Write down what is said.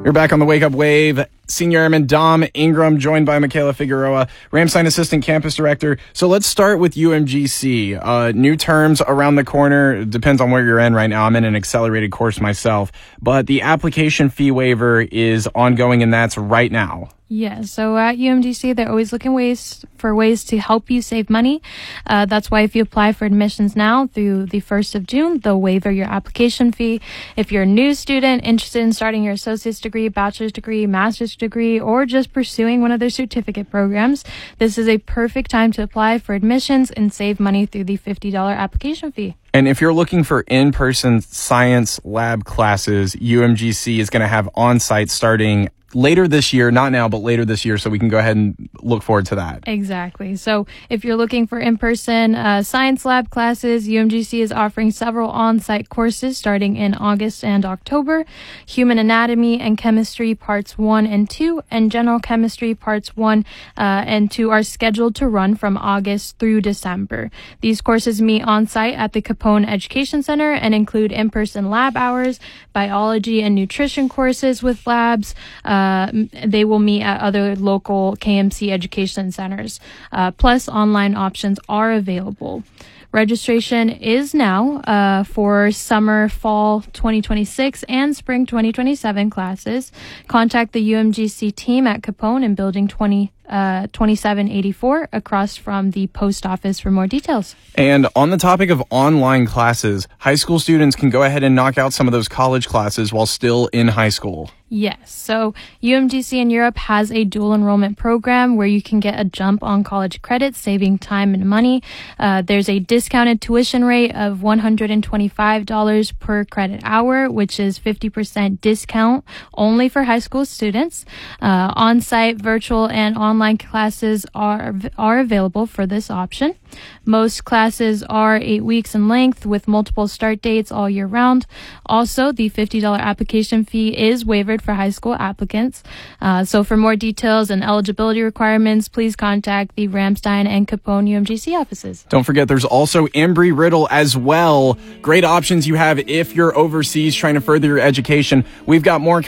You're back on the Wake Up Wave. Senior Airman Dom Ingram, joined by Michaela Figueroa, Ramstein Assistant Campus Director. So let's start with UMGC. New terms around the corner. It depends on where you're in right now. I'm in an accelerated course myself. But the application fee waiver is ongoing, and that's right now. Yeah, so at UMGC, they're always looking for ways to help you save money. That's why if you apply for admissions now through the 1st of June, they'll waiver your application fee. If you're a new student interested in starting your associate's degree, bachelor's degree, master's degree, or just pursuing one of their certificate programs, this is a perfect time to apply for admissions and save money through the $50 application fee. And if you're looking for in-person science lab classes, UMGC is going to have on-site starting later this year, not now, but later this year, so we can go ahead and look forward to that. Exactly. So if you're looking for in-person science lab classes, UMGC is offering several on-site courses starting in August and October. Human Anatomy and Chemistry Parts 1 and 2 and General Chemistry Parts 1 and 2 are scheduled to run from August through December. These courses meet on-site at the Capone Education Center and include in-person lab hours, biology and nutrition courses with labs. They will meet at other local KMC education centers. Plus, online options are available. Registration is now for summer, fall 2026 and spring 2027 classes. Contact the UMGC team at Capone in Building 2784 across from the post office for more details. And on the topic of online classes, high school students can go ahead and knock out some of those college classes while still in high school. Yes. So UMGC in Europe has a dual enrollment program where you can get a jump on college credits, saving time and money. There's a discounted tuition rate of $125 per credit hour, which is 50% discount only for high school students. On-site, virtual, and online classes are available for this option. Most classes are 8 weeks in length with multiple start dates all year round. Also, the $50 application fee is waived for high school applicants. So for more details and eligibility requirements, please contact the Ramstein and Capone UMGC offices. Don't forget, there's also Embry-Riddle as well. Great options you have if you're overseas trying to further your education. We've got more